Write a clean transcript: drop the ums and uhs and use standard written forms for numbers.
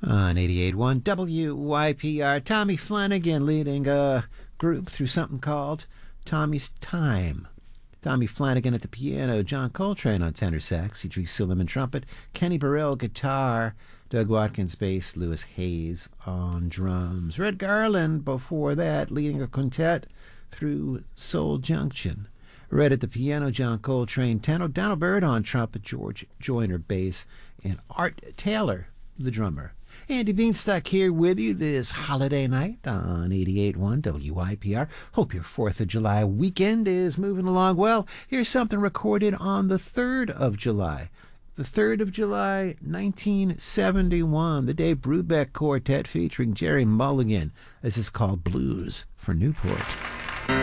On 88.1 WYPR, Tommy Flanagan leading a group through something called Tommy's Time. Tommy Flanagan at the piano, John Coltrane on tenor sax, C.G. Silliman trumpet, Kenny Burrell guitar, Doug Watkins bass, Lewis Hayes on drums. Red Garland before that leading a quintet through Soul Junction. Red at the piano, John Coltrane tenor, Donald Byrd on trumpet, George Joyner bass, and Art Taylor the drummer. Andy Beanstalk here with you this holiday night on 88.1 WYPR. Hope your 4th of July weekend is moving along well. Here's something recorded on the 3rd of July. The 3rd of July, 1971, the Dave Brubeck Quartet featuring Jerry Mulligan. This is called Blues for Newport.